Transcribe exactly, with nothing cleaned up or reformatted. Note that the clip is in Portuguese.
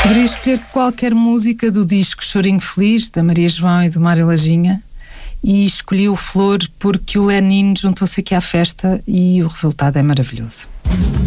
Poderia escolher qualquer música do disco Chorinho Feliz, da Maria João e do Mário Lajinha, e escolhi o Flor porque o Lenin juntou-se aqui à festa e o resultado é maravilhoso.